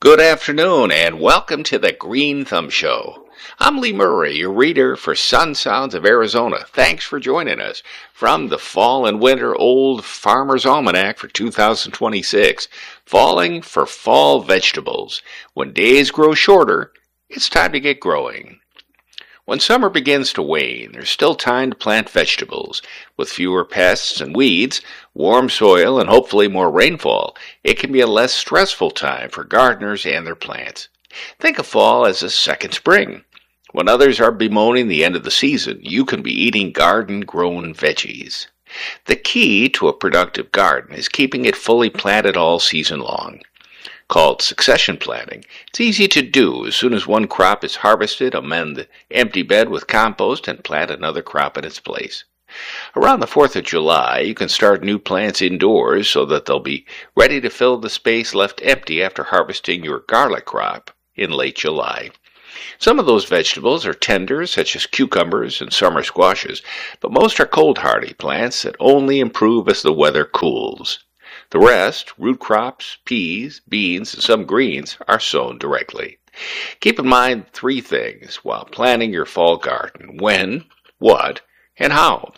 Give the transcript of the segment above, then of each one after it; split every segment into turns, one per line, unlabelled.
Good afternoon and welcome to the Green Thumb Show. I'm Lee Murray, your reader for Sun Sounds of Arizona. Thanks for joining us from the Fall and Winter Old Farmer's Almanac for 2026. Falling for fall vegetables. When days grow shorter, it's time to get growing. When summer begins to wane, there's still time to plant vegetables. With fewer pests and weeds, warm soil, and hopefully more rainfall, it can be a less stressful time for gardeners and their plants. Think of fall as a second spring. When others are bemoaning the end of the season, you can be eating garden-grown veggies. The key to a productive garden is keeping it fully planted all season long. Called succession planting, it's easy to do. As soon as one crop is harvested, amend the empty bed with compost and plant another crop in its place. Around the 4th of July, you can start new plants indoors so that they'll be ready to fill the space left empty after harvesting your garlic crop in late July. Some of those vegetables are tender, such as cucumbers and summer squashes, but most are cold-hardy plants that only improve as the weather cools. The rest, root crops, peas, beans, and some greens, are sown directly. Keep in mind three things while planting your fall garden: when, what, and how.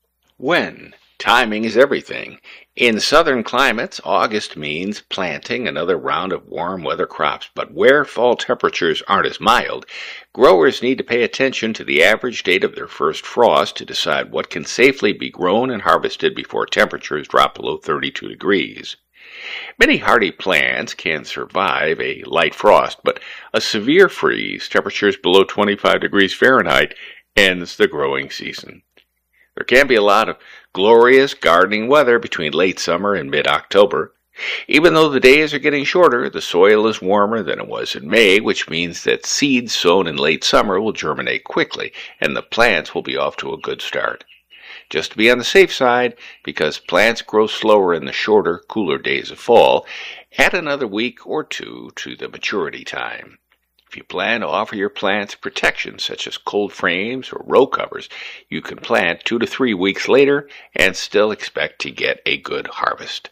When. Timing is everything. In southern climates, August means planting another round of warm weather crops, but where fall temperatures aren't as mild, growers need to pay attention to the average date of their first frost to decide what can safely be grown and harvested before temperatures drop below 32 degrees. Many hardy plants can survive a light frost, but a severe freeze, temperatures below 25 degrees Fahrenheit, ends the growing season. There can be a lot of glorious gardening weather between late summer and mid-October. Even though the days are getting shorter, the soil is warmer than it was in May, which means that seeds sown in late summer will germinate quickly, and the plants will be off to a good start. Just to be on the safe side, because plants grow slower in the shorter, cooler days of fall, add another week or two to the maturity time. If you plan to offer your plants protection such as cold frames or row covers, you can plant 2 to 3 weeks later and still expect to get a good harvest.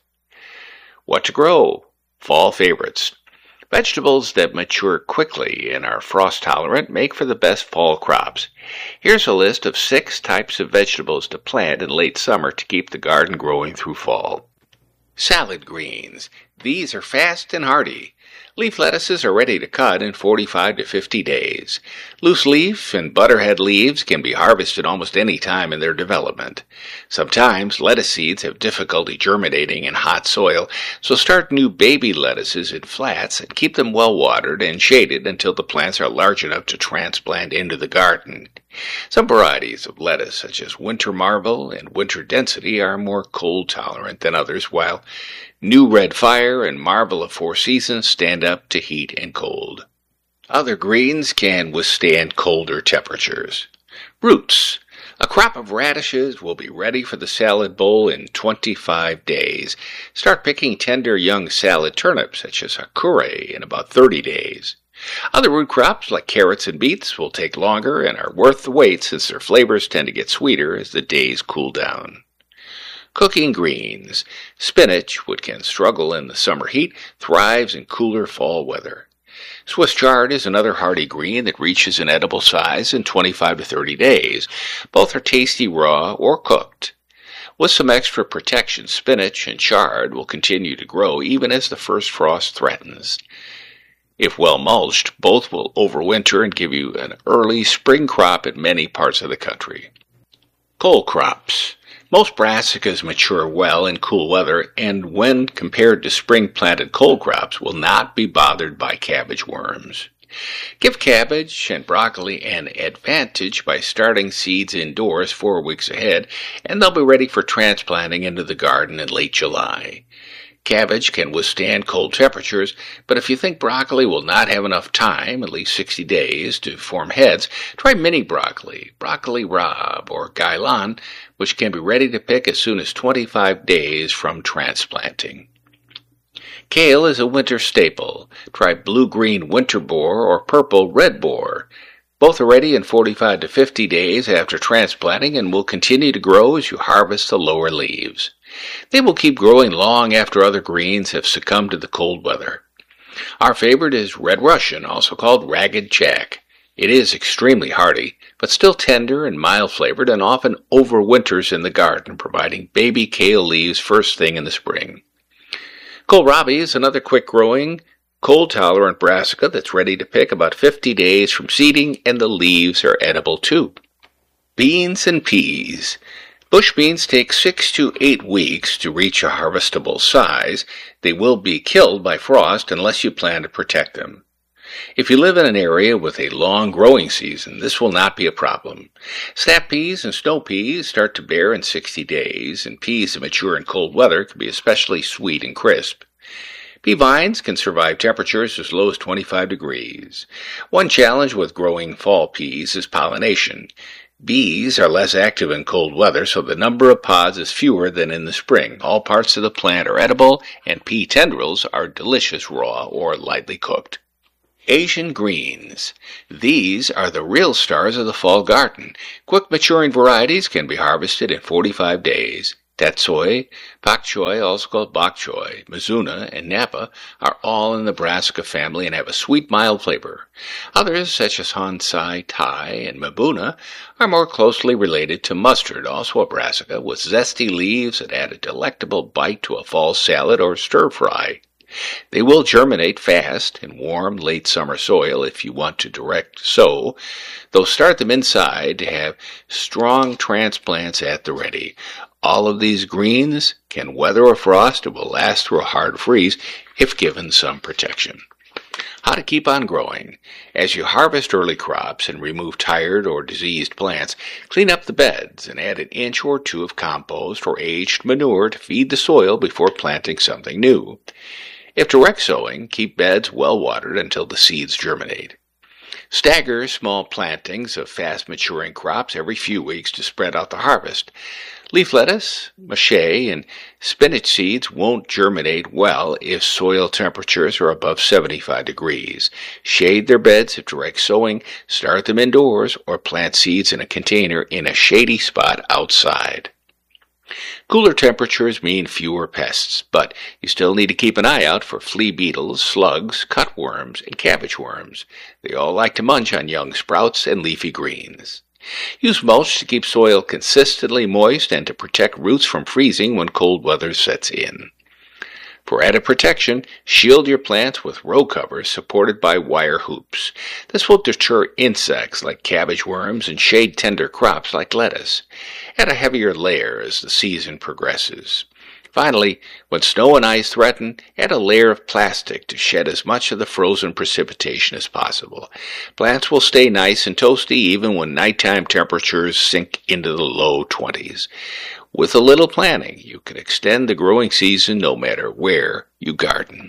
What to grow? Fall favorites. Vegetables that mature quickly and are frost tolerant make for the best fall crops. Here's a list of 6 types of vegetables to plant in late summer to keep the garden growing through fall. Salad greens. These are fast and hardy. Leaf lettuces are ready to cut in 45 to 50 days. Loose leaf and butterhead leaves can be harvested almost any time in their development. Sometimes lettuce seeds have difficulty germinating in hot soil, so start new baby lettuces in flats and keep them well watered and shaded until the plants are large enough to transplant into the garden. Some varieties of lettuce, such as Winter Marvel and Winter Density, are more cold tolerant than others, while New Red Fire and Marvel of Four Seasons stand up to heat and cold. Other greens can withstand colder temperatures. Roots. A crop of radishes will be ready for the salad bowl in 25 days. Start picking tender young salad turnips, such as Hakure, in about 30 days. Other root crops, like carrots and beets, will take longer and are worth the wait since their flavors tend to get sweeter as the days cool down. Cooking greens. Spinach, which can struggle in the summer heat, thrives in cooler fall weather. Swiss chard is another hardy green that reaches an edible size in 25 to 30 days. Both are tasty raw or cooked. With some extra protection, spinach and chard will continue to grow even as the first frost threatens. If well mulched, both will overwinter and give you an early spring crop in many parts of the country. Cole crops. Most brassicas mature well in cool weather, and when compared to spring-planted cole crops, will not be bothered by cabbage worms. Give cabbage and broccoli an advantage by starting seeds indoors 4 weeks ahead, and they'll be ready for transplanting into the garden in late July. Cabbage can withstand cold temperatures, but if you think broccoli will not have enough time, at least 60 days, to form heads, try mini broccoli, broccoli rabe, or gailan, which can be ready to pick as soon as 25 days from transplanting. Kale is a winter staple. Try blue-green winter boar or purple red boar. Both are ready in 45 to 50 days after transplanting and will continue to grow as you harvest the lower leaves. They will keep growing long after other greens have succumbed to the cold weather. Our favorite is Red Russian, also called Ragged Jack. It is extremely hardy, but still tender and mild-flavored and often overwinters in the garden, providing baby kale leaves first thing in the spring. Kohlrabi is another quick-growing, cold-tolerant brassica that's ready to pick about 50 days from seeding, and the leaves are edible too. Beans and peas. Bush beans take 6 to 8 weeks to reach a harvestable size. They will be killed by frost unless you plan to protect them. If you live in an area with a long growing season, this will not be a problem. Snap peas and snow peas start to bear in 60 days, and peas that mature in cold weather can be especially sweet and crisp. Pea vines can survive temperatures as low as 25 degrees. One challenge with growing fall peas is pollination. Bees are less active in cold weather, so the number of pods is fewer than in the spring. All parts of the plant are edible, and pea tendrils are delicious raw or lightly cooked. Asian greens. These are the real stars of the fall garden. Quick maturing varieties can be harvested in 45 days. Tatsoi, pak choi, also called bok choy, mizuna, and napa are all in the brassica family and have a sweet, mild flavor. Others, such as hansai, thai, and mabuna, are more closely related to mustard, also a brassica, with zesty leaves that add a delectable bite to a fall salad or stir-fry. They will germinate fast in warm, late summer soil if you want to direct sow, though start them inside to have strong transplants at the ready. All of these greens can weather a frost and will last through a hard freeze if given some protection. How to keep on growing. As you harvest early crops and remove tired or diseased plants, clean up the beds and add an inch or two of compost or aged manure to feed the soil before planting something new. If direct sowing, keep beds well watered until the seeds germinate. Stagger small plantings of fast-maturing crops every few weeks to spread out the harvest. Leaf lettuce, mache, and spinach seeds won't germinate well if soil temperatures are above 75 degrees. Shade their beds if direct sowing, start them indoors, or plant seeds in a container in a shady spot outside. Cooler temperatures mean fewer pests, but you still need to keep an eye out for flea beetles, slugs, cutworms, and cabbage worms. They all like to munch on young sprouts and leafy greens. Use mulch to keep soil consistently moist and to protect roots from freezing when cold weather sets in. For added protection, shield your plants with row covers supported by wire hoops. This will deter insects like cabbage worms and shade tender crops like lettuce. Add a heavier layer as the season progresses. Finally, when snow and ice threaten, add a layer of plastic to shed as much of the frozen precipitation as possible. Plants will stay nice and toasty even when nighttime temperatures sink into the low 20s. With a little planning, you can extend the growing season no matter where you garden.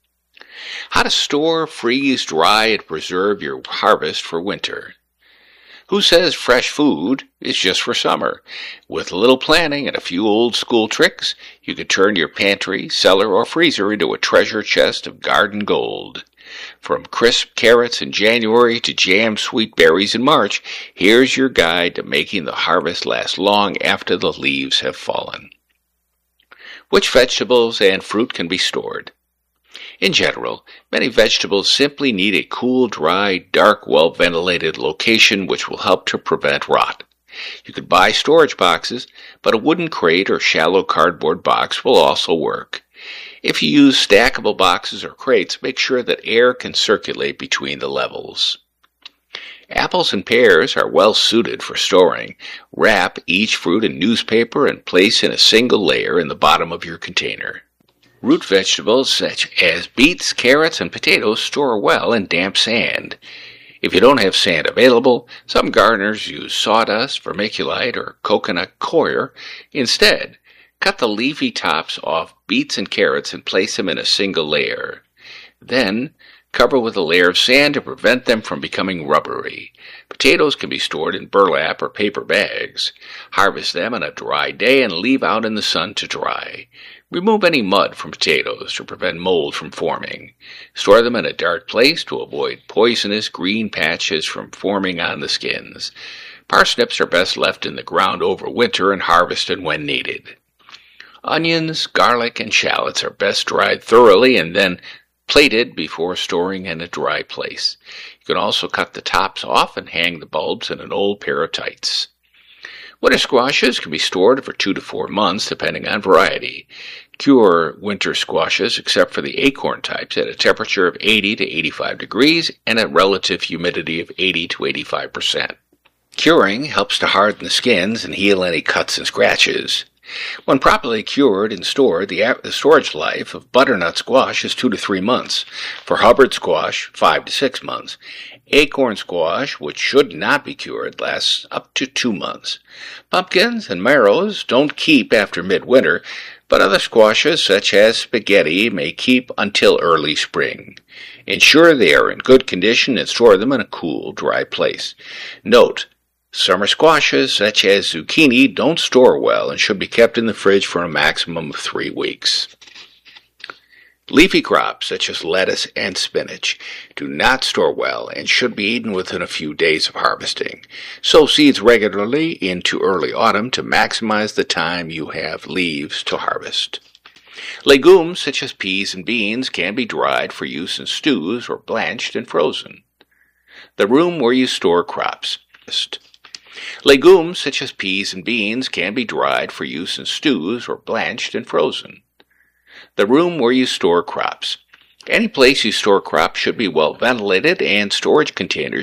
How to store, freeze, dry, and preserve your harvest for winter. Who says fresh food is just for summer? With a little planning and a few old-school tricks, you can turn your pantry, cellar, or freezer into a treasure chest of garden gold. From crisp carrots in January to jammed sweet berries in March, here's your guide to making the harvest last long after the leaves have fallen. Which vegetables and fruit can be stored? In general, many vegetables simply need a cool, dry, dark, well-ventilated location which will help to prevent rot. You could buy storage boxes, but a wooden crate or shallow cardboard box will also work. If you use stackable boxes or crates, make sure that air can circulate between the levels. Apples and pears are well suited for storing. Wrap each fruit in newspaper and place in a single layer in the bottom of your container. Root vegetables such as beets, carrots, and potatoes store well in damp sand. If you don't have sand available, some gardeners use sawdust, vermiculite, or coconut coir instead. Cut the leafy tops off beets and carrots and place them in a single layer. Then, cover with a layer of sand to prevent them from becoming rubbery. Potatoes can be stored in burlap or paper bags. Harvest them on a dry day and leave out in the sun to dry. Remove any mud from potatoes to prevent mold from forming. Store them in a dark place to avoid poisonous green patches from forming on the skins. Parsnips are best left in the ground over winter and harvested when needed. Onions, garlic, and shallots are best dried thoroughly and then plated before storing in a dry place. You can also cut the tops off and hang the bulbs in an old pair of tights. Winter squashes can be stored for 2 to 4 months depending on variety. Cure winter squashes except for the acorn types at a temperature of 80 to 85 degrees and a relative humidity of 80 to 85%. Curing helps to harden the skins and heal any cuts and scratches. When properly cured and stored, the storage life of butternut squash is 2 to 3 months. For Hubbard squash, 5 to 6 months. Acorn squash, which should not be cured, lasts up to 2 months. Pumpkins and marrows don't keep after midwinter, but other squashes, such as spaghetti, may keep until early spring. Ensure they are in good condition and store them in a cool, dry place. Note, summer squashes, such as zucchini, don't store well and should be kept in the fridge for a maximum of 3 weeks. Leafy crops, such as lettuce and spinach, do not store well and should be eaten within a few days of harvesting. Sow seeds regularly into early autumn to maximize the time you have leaves to harvest. Legumes, such as peas and beans, can be dried for use in stews or blanched and frozen. The room where you store crops. Legumes, such as peas and beans, can be dried for use in stews or blanched and frozen. The room where you store crops. Any place you store crops should be well ventilated and storage containers